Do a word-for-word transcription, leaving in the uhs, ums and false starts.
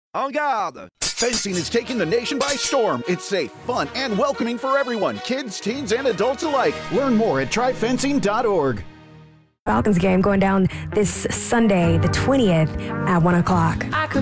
En garde! Fencing is taking the nation by storm. It's safe, fun, and welcoming for everyone, kids, teens, and adults alike. Learn more at try fencing dot org. Falcons game going down this Sunday, the twentieth at one o'clock.